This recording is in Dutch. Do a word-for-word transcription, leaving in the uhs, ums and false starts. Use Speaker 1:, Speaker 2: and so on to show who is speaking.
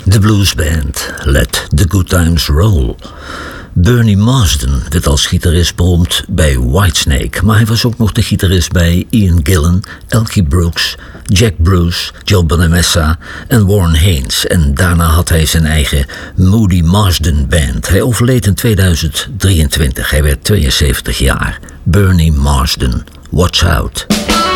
Speaker 1: De bluesband Let the Good Times Roll. Bernie Marsden werd als gitarist beroemd bij Whitesnake, maar hij was ook nog de gitarist bij Ian Gillan, Elkie Brooks, Jack Bruce, Joe Bonamessa en Warren Haynes. En daarna had hij zijn eigen Moody Marsden Band. Hij overleed in tweeduizend drieëntwintig. Hij werd tweeënzeventig jaar. Bernie Marsden. Watch out.